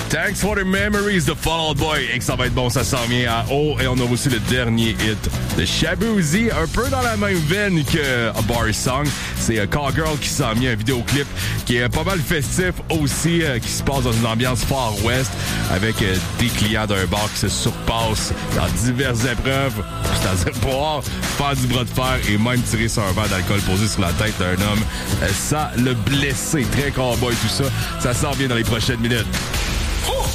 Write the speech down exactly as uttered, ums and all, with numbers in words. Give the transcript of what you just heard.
Thanks for the memories de Fall Out Boy. Et que ça va être bon, ça s'en vient à haut. Et on a aussi le dernier hit de Shaboozey, un peu dans la même veine que A Bar Song. C'est uh, Call Girl qui s'en vient, un vidéoclip qui est pas mal festif aussi, euh, qui se passe dans une ambiance Far West avec euh, des clients d'un bar qui se surpassent dans diverses épreuves, c'est-à-dire pouvoir faire du bras de fer et même tirer sur un verre d'alcool posé sur la tête d'un homme euh, sans le blesser. Très cowboy tout ça. Ça s'en vient dans les prochaines minutes.